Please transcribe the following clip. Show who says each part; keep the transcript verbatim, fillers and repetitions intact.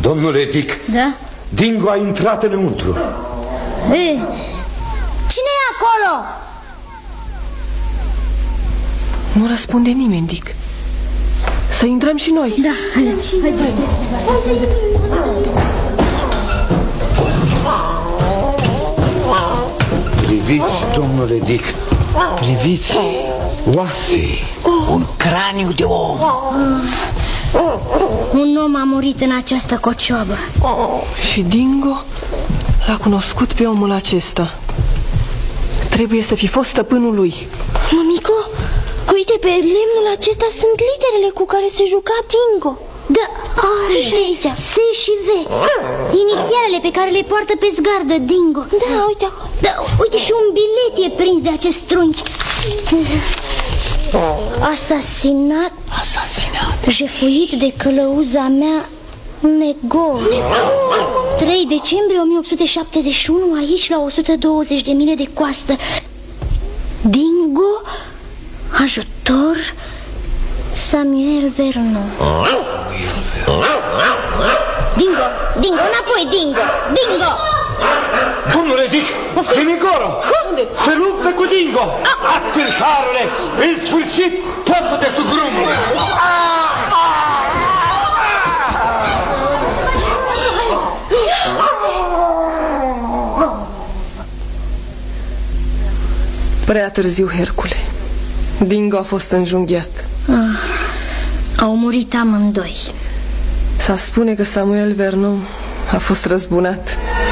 Speaker 1: Domnule Dick.
Speaker 2: Da?
Speaker 1: Dingo a intrat înăuntru.
Speaker 2: E, cine e acolo?
Speaker 3: Nu răspunde nimeni, Dick. Să intrăm și noi.
Speaker 2: Da, hai.
Speaker 1: Priviți, domnule Dick. Priviți oase.
Speaker 4: Un craniu de om.
Speaker 2: Un om a murit în această cocioabă.
Speaker 3: Și Dingo l-a cunoscut pe omul acesta. Trebuie să fi fost stăpânul lui.
Speaker 2: Mămico, uite, pe lemnul acesta sunt literele cu care se juca Dingo. Da, uite aici, S și V. Inițialele pe care le poartă pe zgardă Dingo. Da, uite acolo. Da, uite, și un bilet e prins de acest trunchi. Asasinat.
Speaker 4: Asasinat.
Speaker 2: Jefuit de călăuza mea, Nego. trei decembrie o mie opt sute șaptezeci și unu, aici la o sută douăzeci de mile de coastă. Dingo, ajutor, Samuel Vernon. Dingo, Dingo, înapoi, Dingo, Dingo.
Speaker 1: Domnule Dick, Finigoro, se luptă cu Dingo. Tâlharule, în sfârșit poți să te sugrumuri.
Speaker 3: Prea târziu, Hercule. Dingo a fost înjunghiat.
Speaker 2: Ah, au murit amândoi.
Speaker 3: S-a spune că Samuel Vernon a fost răzbunat.